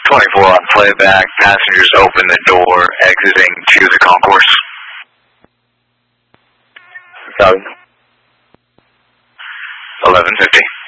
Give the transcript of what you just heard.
24 on playback. Passengers open the door, exiting to the concourse. Copy. 1150.